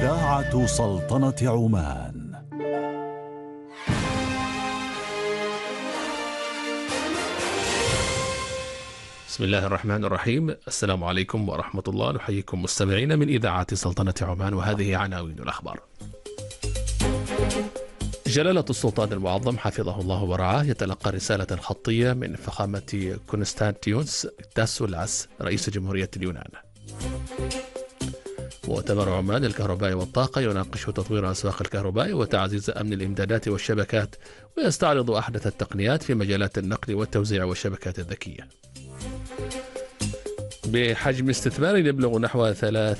إذاعة سلطنة عمان. بسم الله الرحمن الرحيم. السلام عليكم ورحمة الله. نحييكم مستمعين من إذاعة سلطنة عمان، وهذه عناوين الأخبار. جلالة السلطان المعظم حفظه الله ورعاه يتلقى رسالة خطية من فخامة كونستانتيوس تاسولاس رئيس جمهورية اليونان. مؤتمر عمان للكهرباء والطاقة يناقش تطوير أسواق الكهرباء وتعزيز أمن الإمدادات والشبكات، ويستعرض أحدث التقنيات في مجالات النقل والتوزيع والشبكات الذكية. بحجم استثمار يبلغ نحو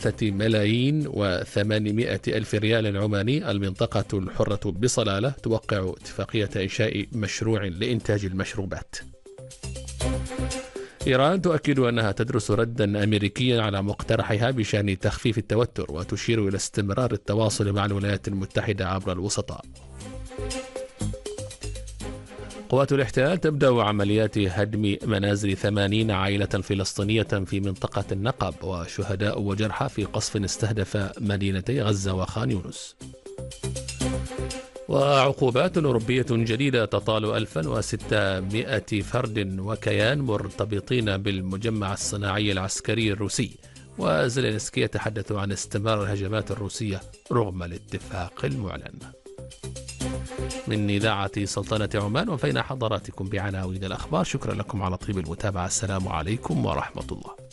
3,800,000 ريال عماني، المنطقة الحرة بصلالة توقع اتفاقية إنشاء مشروع لإنتاج المشروبات. إيران تؤكد أنها تدرس ردا أمريكيا على مقترحها بشأن تخفيف التوتر، وتشير إلى استمرار التواصل مع الولايات المتحدة عبر الوسطاء. قوات الاحتلال تبدأ عمليات هدم منازل 80 عائلة فلسطينية في منطقة النقب، وشهداء وجرحى في قصف استهدف مدينتي غزة وخان يونس. وعقوبات أوروبية جديدة تطال 1600 فرد وكيان مرتبطين بالمجمع الصناعي العسكري الروسي. وزيلينسكي يتحدث عن استمرار الهجمات الروسية رغم الاتفاق المعلن. من إذاعة سلطنة عمان وفينا حضراتكم بعناوين الأخبار. شكرا لكم على طيب المتابعة. السلام عليكم ورحمة الله.